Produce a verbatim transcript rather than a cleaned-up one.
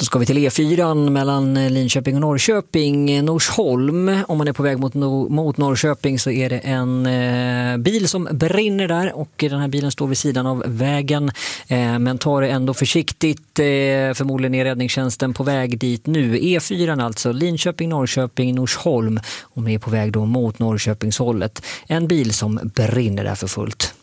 ska vi till E fyra mellan Linköping och Norrköping, Norsholm. Om man är på väg mot, mot Norrköping så är det en eh, bil som brinner där och den här bilen står vid sidan av vägen. Eh, men tar det ändå försiktigt. Eh, förmodligen är räddningstjänsten på väg dit nu. E fyra alltså, Linköping, Norrköping, Norsholm. Och man är på väg då mot Norrköpingshållet. En bil som brinner där för fullt.